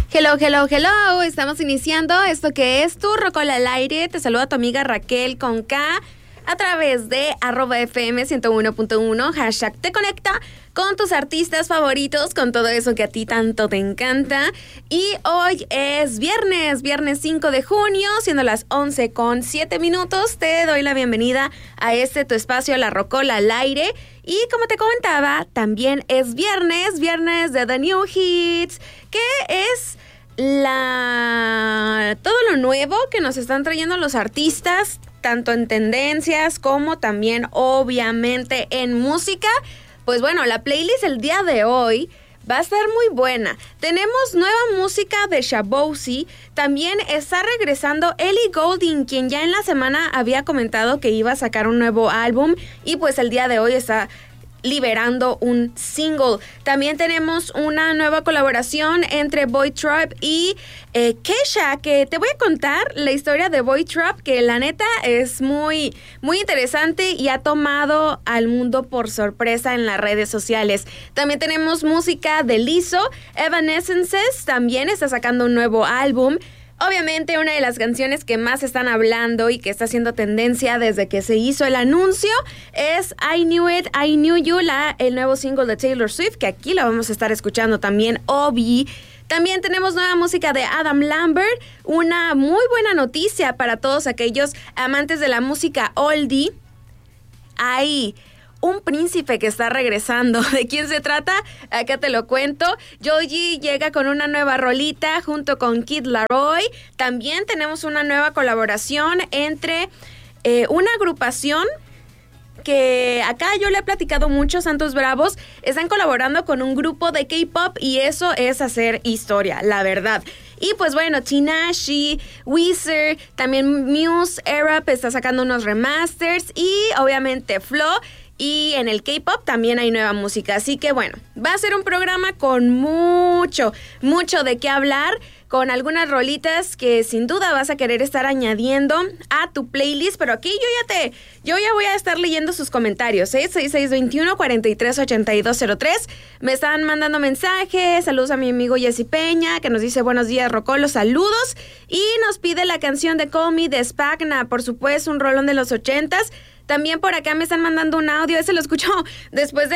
Hello, hello, hello. Estamos iniciando esto que es Tu Rocola al Aire. Te saluda tu amiga Raquel con K a través de @FM 101.1, hashtag te conecta con tus artistas favoritos, con todo eso que a ti tanto te encanta. Y hoy es viernes 5 de junio, siendo las 11:07. Te doy la bienvenida a tu espacio, La Rocola al Aire. Y como te comentaba, también es viernes de The New Hits, que es todo lo nuevo que nos están trayendo los artistas, tanto en tendencias como también obviamente en música. Pues bueno, la playlist el día de hoy va a ser muy buena. Tenemos nueva música de Shabozy. También está regresando Ellie Goulding, quien ya en la semana había comentado que iba a sacar un nuevo álbum y pues el día de hoy está liberando un single. También tenemos una nueva colaboración entre Boy Trap y Kesha, que te voy a contar la historia de Boy Trap, que la neta es muy, muy interesante y ha tomado al mundo por sorpresa en las redes sociales. También tenemos música de Lizzo. Evanescences también está sacando un nuevo álbum. Obviamente una de las canciones que más están hablando y que está haciendo tendencia desde que se hizo el anuncio es I Knew It, I Knew You, el nuevo single de Taylor Swift, que aquí la vamos a estar escuchando también, Obi. También tenemos nueva música de Adam Lambert, una muy buena noticia para todos aquellos amantes de la música oldie. Hay un príncipe que está regresando. ¿De quién se trata? Acá te lo cuento. Joji llega con una nueva rolita junto con Kid Laroi. También tenemos una nueva colaboración entre una agrupación que acá yo le he platicado mucho, Santos Bravos. Están colaborando con un grupo de K-pop y eso es hacer historia, la verdad. Y pues bueno, Tinashe, Weezer, también Muse, Arab está sacando unos remasters y obviamente Flo. Y en el K-pop también hay nueva música. Así que bueno, va a ser un programa con mucho de qué hablar, con algunas rolitas que sin duda vas a querer estar añadiendo a tu playlist. Pero aquí yo ya voy a estar leyendo sus comentarios, 6621-438203. Me están mandando mensajes. Saludos a mi amigo Jessy Peña, que nos dice buenos días, Rocolo, saludos. Y nos pide la canción de Call Me de Spagna, por supuesto, un rolón de los 80s. También por acá me están mandando un audio, ese lo escucho después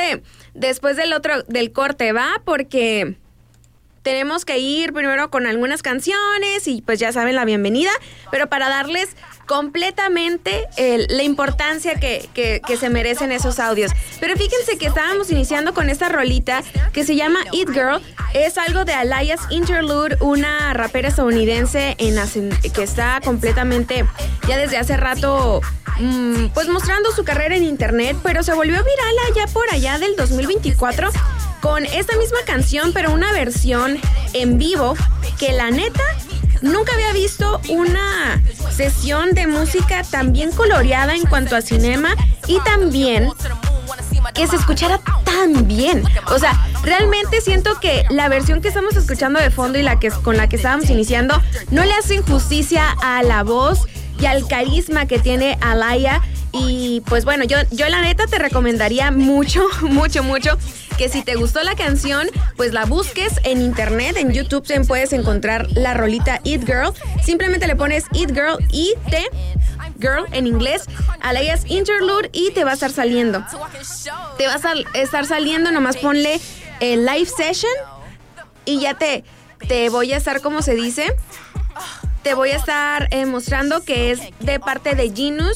del corte, ¿va? Porque tenemos que ir primero con algunas canciones y pues ya saben la bienvenida, pero para darles completamente la importancia que se merecen esos audios. Pero fíjense que estábamos iniciando con esta rolita que se llama It Girl. Es algo de Alias Interlude, una rapera estadounidense que está completamente ya desde hace rato pues mostrando su carrera en internet, pero se volvió viral allá por allá del 2024 con esta misma canción, pero una versión en vivo que la neta nunca había visto una sesión de música tan bien coloreada en cuanto a cinema y también que se escuchara tan bien. O sea, realmente siento que la versión que estamos escuchando de fondo y con la que estábamos iniciando no le hacen justicia a la voz y al carisma que tiene Alaya. Y pues bueno, yo la neta te recomendaría mucho que si te gustó la canción, pues la busques en internet, en YouTube puedes encontrar la rolita It Girl. Simplemente le pones It Girl, I-T, Girl en inglés, Alias Interlude y te va a estar saliendo. Te va a estar saliendo, nomás ponle Live Session y ya te voy a estar, ¿cómo se dice? Te voy a estar mostrando que es de parte de Genius,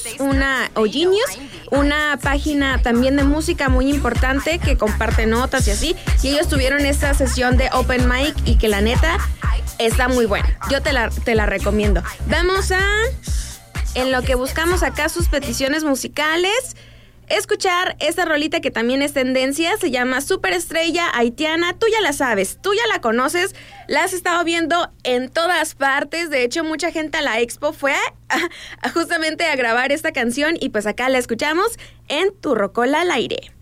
una página también de música muy importante que comparte notas y así. Y ellos tuvieron esta sesión de Open Mic y que la neta está muy buena. Yo te la recomiendo. Vamos en lo que buscamos acá sus peticiones musicales, escuchar esta rolita que también es tendencia, se llama Superestrella Haitiana. Tú ya la sabes, tú ya la conoces, la has estado viendo en todas partes. De hecho, mucha gente a la expo fue justamente a grabar esta canción y pues acá la escuchamos en Tu Rocola al Aire.